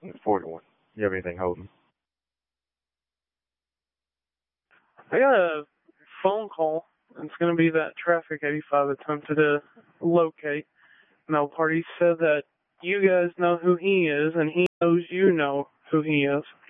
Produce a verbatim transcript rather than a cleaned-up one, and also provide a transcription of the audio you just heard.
forty-one. You have anything holding? I got a phone call. It's going to be that Traffic eighty-five attempted to locate. Now, party said that you guys know who he is, and he knows you know who he is.